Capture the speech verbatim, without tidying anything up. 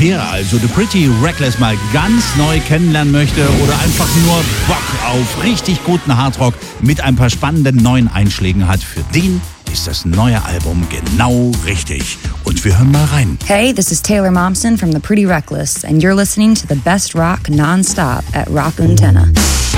Wer also The Pretty Reckless mal ganz neu kennenlernen möchte oder einfach nur Bock auf richtig guten Hardrock mit ein paar spannenden neuen Einschlägen hat, für den ist das neue Album genau richtig. Und wir hören mal rein. Hey, this is Taylor Momsen from The Pretty Reckless, and you're listening to the best rock non-stop at Rock Antenna.